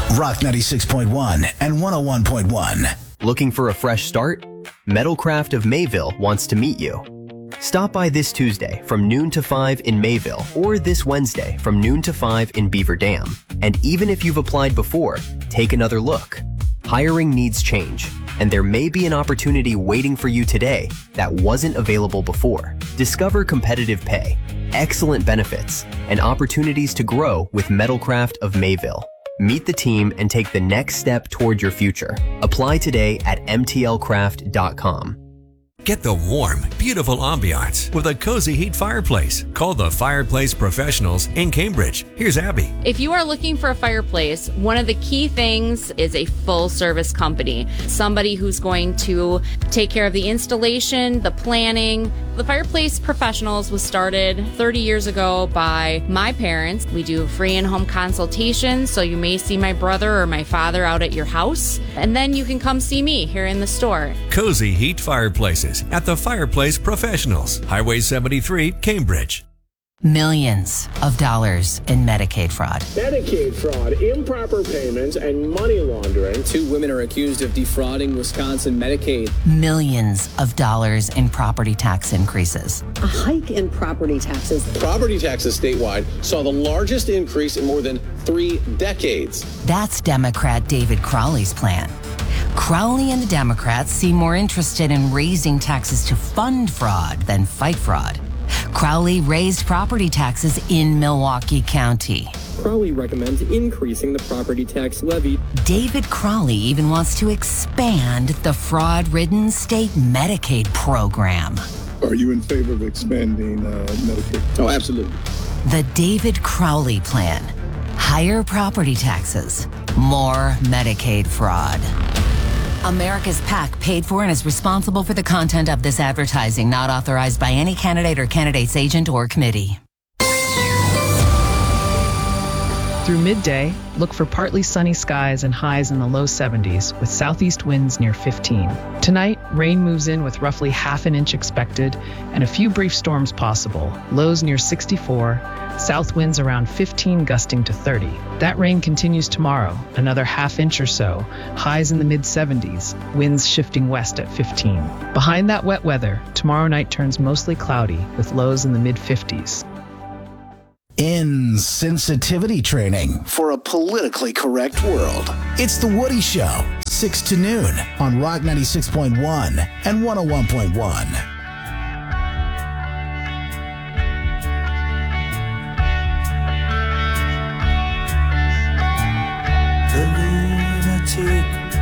Rock 96.1 and 101.1. Looking for a fresh start? Metalcraft of Mayville wants to meet you. Stop by this Tuesday from noon to 5 in Mayville or this Wednesday from noon to 5 in Beaver Dam. And even if you've applied before, take another look. Hiring needs change, and there may be an opportunity waiting for you today that wasn't available before. Discover competitive pay, excellent benefits, and opportunities to grow with Metalcraft of Mayville. Meet the team and take the next step toward your future. Apply today at mtlcraft.com. Get the warm, beautiful ambiance with a cozy heat fireplace. Call the Fireplace Professionals in Cambridge. Here's Abby. If you are looking for a fireplace, one of the key things is a full service company. Somebody who's going to take care of the installation, the planning. The Fireplace Professionals was started 30 years ago by my parents. We do free in-home consultations, so you may see my brother or my father out at your house, and then you can come see me here in the store. Cozy heat fireplaces at the Fireplace Professionals, Highway 73, Cambridge. Millions of dollars in Medicaid fraud. Medicaid fraud, improper payments, and money laundering. 2 women are accused of defrauding Wisconsin Medicaid. Millions of dollars in property tax increases. A hike in property taxes. Property taxes statewide saw the largest increase in more than 3 decades. That's Democrat David Crowley's plan. Crowley and the Democrats seem more interested in raising taxes to fund fraud than fight fraud. Crowley raised property taxes in Milwaukee County. Crowley recommends increasing the property tax levy. David Crowley even wants to expand the fraud-ridden state Medicaid program. Are you in favor of expanding Medicaid? Oh, absolutely. The David Crowley plan. Higher property taxes, more Medicaid fraud. America's PAC paid for and is responsible for the content of this advertising, not authorized by any candidate or candidate's agent or committee. Through midday, look for partly sunny skies and highs in the low 70s with southeast winds near 15. Tonight, rain moves in with roughly half an inch expected and a few brief storms possible, lows near 64, south winds around 15 gusting to 30. That rain continues tomorrow, another half inch or so, highs in the mid-70s, winds shifting west at 15. Behind that wet weather, tomorrow night turns mostly cloudy with lows in the mid-50s. Insensitivity training for a politically correct world. It's The Woody Show, 6 to noon on Rock 96.1 and 101.1.